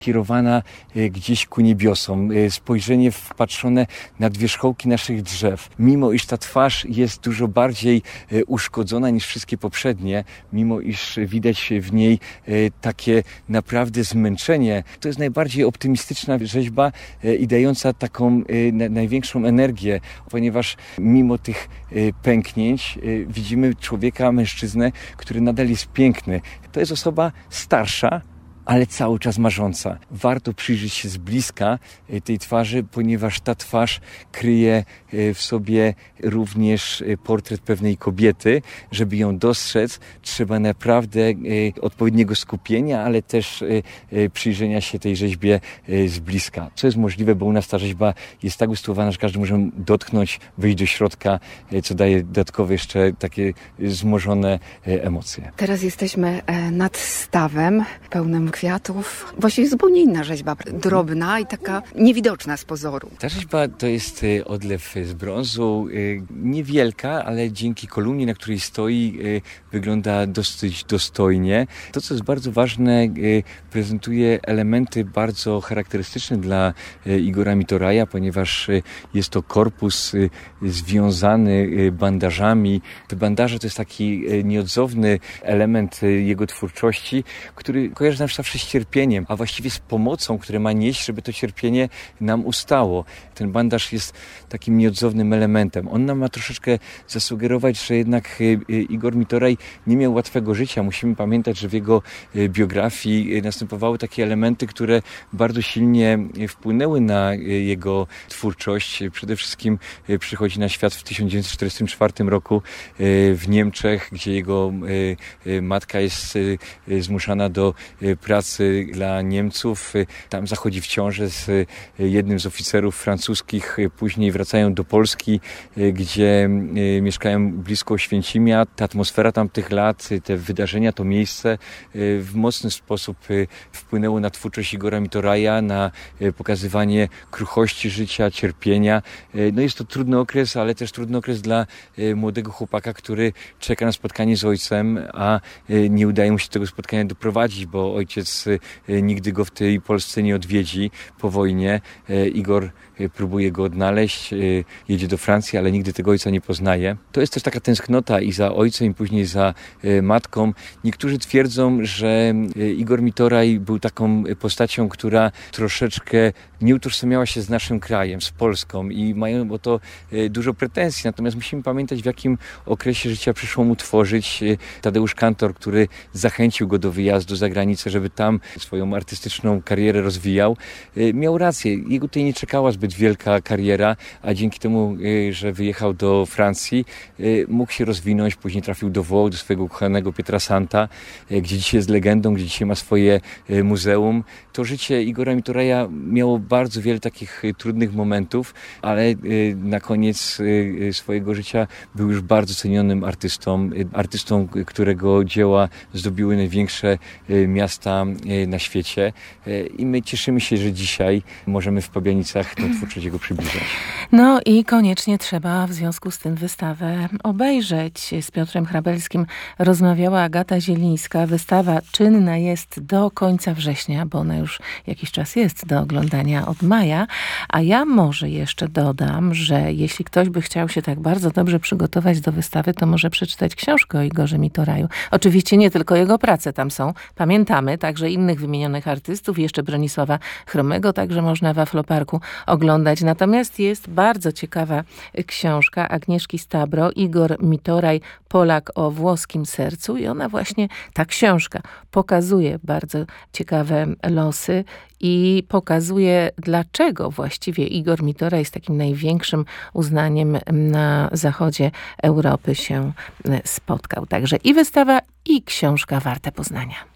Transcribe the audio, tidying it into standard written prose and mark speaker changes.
Speaker 1: kierowana gdzieś ku niebiosom, spojrzenie wpatrzone nad wierzchołki naszych drzew. Mimo iż ta twarz jest dużo bardziej uszkodzona niż wszystkie poprzednie, mimo iż widać w niej takie naprawdę zmęczenie, to jest najbardziej optymistyczna rzeźba i dająca taką największą energię, ponieważ mimo tych pęknięć widzimy człowieka, mężczyznę, który nadal jest piękny. To jest osoba starsza, ale cały czas marząca. Warto przyjrzeć się z bliska tej twarzy, ponieważ ta twarz kryje w sobie również portret pewnej kobiety. Żeby ją dostrzec, trzeba naprawdę odpowiedniego skupienia, ale też przyjrzenia się tej rzeźbie z bliska. Co jest możliwe, bo u nas ta rzeźba jest tak usytuowana, że każdy może dotknąć, wyjść do środka, co daje dodatkowe jeszcze takie wzmożone emocje.
Speaker 2: Teraz jesteśmy nad stawem pełnym kwiatów. Właściwie zupełnie inna rzeźba, drobna i taka niewidoczna z pozoru.
Speaker 1: Ta rzeźba to jest odlew z brązu, niewielka, ale dzięki kolumnie, na której stoi, wygląda dosyć dostojnie. To, co jest bardzo ważne, prezentuje elementy bardzo charakterystyczne dla Igora Mitoraja, ponieważ jest to korpus związany bandażami. Te bandaże to jest taki nieodzowny element jego twórczości, który kojarzy nam zawsze z cierpieniem, a właściwie z pomocą, które ma nieść, żeby to cierpienie nam ustało. Ten bandaż jest takim nieodzownym elementem. On nam ma troszeczkę zasugerować, że jednak Igor Mitoraj nie miał łatwego życia. Musimy pamiętać, że w jego biografii następowały takie elementy, które bardzo silnie wpłynęły na jego twórczość. Przede wszystkim przychodzi na świat w 1944 roku w Niemczech, gdzie jego matka jest zmuszana do pracy dla Niemców. Tam zachodzi w ciążę z jednym z oficerów francuskich. Później wracają do Polski, gdzie mieszkają blisko Oświęcimia. Ta atmosfera tamtych lat, te wydarzenia, to miejsce w mocny sposób wpłynęło na twórczość Igora Mitoraja, na pokazywanie kruchości życia, cierpienia. No jest to trudny okres, ale też trudny okres dla młodego chłopaka, który czeka na spotkanie z ojcem, a nie udaje mu się tego spotkania doprowadzić, bo ojciec nigdy go w tej Polsce nie odwiedzi po wojnie. Igor próbuje go odnaleźć, jedzie do Francji, ale nigdy tego ojca nie poznaje. To jest też taka tęsknota i za ojcem, i później za matką. Niektórzy twierdzą, że Igor Mitoraj był taką postacią, która troszeczkę nie utożsamiała się z naszym krajem, z Polską i mają o to dużo pretensji. Natomiast musimy pamiętać, w jakim okresie życia przyszło mu tworzyć. Tadeusz Kantor, który zachęcił go do wyjazdu za granicę, żeby tam swoją artystyczną karierę rozwijał, miał rację. Jego tutaj nie czekała zbyt wielka kariera, a dzięki temu, że wyjechał do Francji, mógł się rozwinąć. Później trafił do Włoch, do swojego ukochanego Pietrasanta, gdzie dzisiaj jest legendą, gdzie dzisiaj ma swoje muzeum. To życie Igora Mitoraja miało bardzo wiele takich trudnych momentów, ale na koniec swojego życia był już bardzo cenionym artystą, którego dzieła zdobiły największe miasta na świecie. I my cieszymy się, że dzisiaj możemy w Pabianicach tą twórczość jego przybliżać.
Speaker 3: No i koniecznie trzeba w związku z tym wystawę obejrzeć. Z Piotrem Hrabelskim rozmawiała Agata Zielińska. Wystawa czynna jest do końca września, bo ona już jakiś czas jest do oglądania od maja. A ja może jeszcze dodam, że jeśli ktoś by chciał się tak bardzo dobrze przygotować do wystawy, to może przeczytać książkę o Igorze Mitoraju. Oczywiście nie tylko jego prace tam są. Pamiętamy także innych wymienionych artystów, jeszcze Bronisława Chromego, także można w Afloparku oglądać. Natomiast jest bardzo ciekawa książka Agnieszki Stabro, Igor Mitoraj, Polak o włoskim sercu i ona właśnie, ta książka pokazuje bardzo ciekawe losy i pokazuje, dlaczego właściwie Igor Mitoraj z takim największym uznaniem na zachodzie Europy się spotkał. Także i wystawa, i książka warte poznania.